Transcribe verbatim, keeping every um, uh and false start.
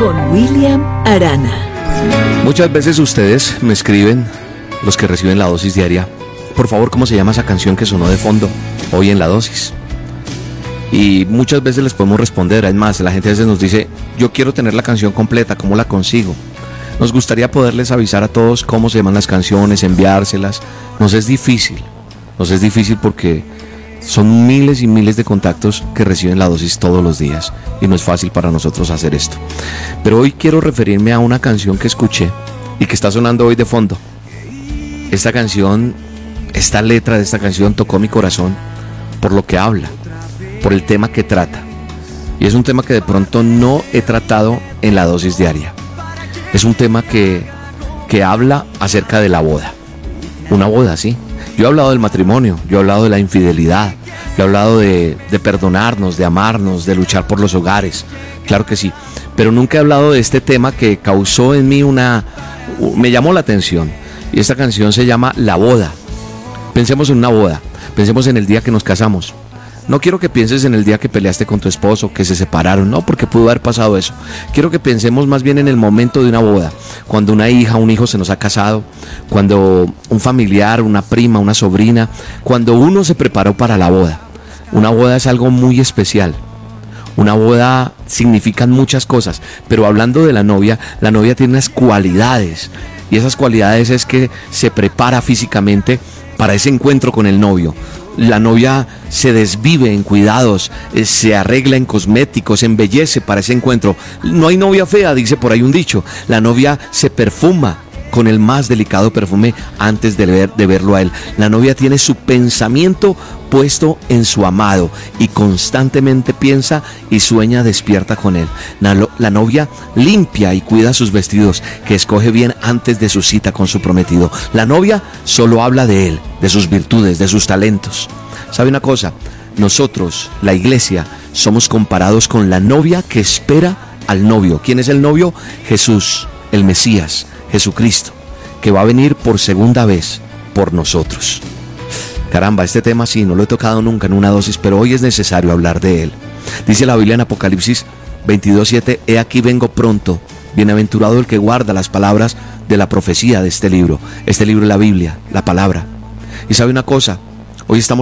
con William Arana. Muchas veces ustedes me escriben, los que reciben la dosis diaria, por favor, ¿cómo se llama esa canción que sonó de fondo hoy en la dosis? Y muchas veces les podemos responder. Es más, la gente a veces nos dice, yo quiero tener la canción completa, ¿cómo la consigo? Nos gustaría poderles avisar a todos cómo se llaman las canciones, enviárselas. Nos es difícil, nos es difícil porque son miles y miles de contactos que reciben la dosis todos los días y no es fácil para nosotros hacer esto. Pero hoy quiero referirme a una canción que escuché y que está sonando hoy de fondo. Esta canción, esta letra de esta canción tocó mi corazón por lo que habla, por el tema que trata. Y es un tema que de pronto no he tratado en la dosis diaria. Es un tema que, que habla acerca de la boda. Una boda, sí. Yo he hablado del matrimonio, yo he hablado de la infidelidad, yo he hablado de, de perdonarnos, de amarnos, de luchar por los hogares. Claro que sí. Pero nunca he hablado de este tema que causó en mí una... me llamó la atención. Y esta canción se llama La Boda. Pensemos en una boda. Pensemos en el día que nos casamos. No quiero que pienses en el día que peleaste con tu esposo, que se separaron, no, porque pudo haber pasado eso. Quiero que pensemos más bien en el momento de una boda, cuando una hija, un hijo se nos ha casado, cuando un familiar, una prima, una sobrina, cuando uno se preparó para la boda. Una boda es algo muy especial. Una boda significan muchas cosas, pero hablando de la novia, la novia tiene unas cualidades, y esas cualidades es que se prepara físicamente para ese encuentro con el novio. La novia se desvive en cuidados, eh, se arregla en cosméticos, se embellece para ese encuentro. No hay novia fea, dice por ahí un dicho. La novia se perfuma con el más delicado perfume antes de, ver, de verlo a él. La novia tiene su pensamiento puesto en su amado y constantemente piensa y sueña despierta con él. La, la novia limpia y cuida sus vestidos, que escoge bien antes de su cita con su prometido. La novia solo habla de él, de sus virtudes, de sus talentos. ¿Sabe una cosa? Nosotros, la iglesia, somos comparados con la novia que espera al novio. ¿Quién es el novio? Jesús, el Mesías, Jesucristo, que va a venir por segunda vez por nosotros. Caramba, este tema sí, no lo he tocado nunca en una dosis, pero hoy es necesario hablar de él. Dice la Biblia en Apocalipsis veintidós siete, he aquí vengo pronto, bienaventurado el que guarda las palabras de la profecía de este libro. Este libro es la Biblia, la palabra. Y sabe una cosa, hoy estamos